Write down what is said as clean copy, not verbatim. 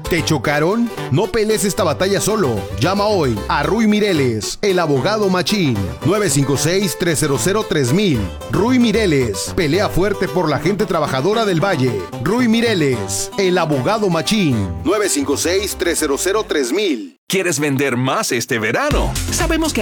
¿Te chocaron? No pelees esta batalla solo. Llama hoy a Ruy Mireles, el abogado machín. 956-300-3000. Ruy Mireles, pelea fuerte por la gente trabajadora del Valle. Ruy Mireles, el abogado machín. 956-300-3000. ¿Quieres vender más este verano? Sabemos que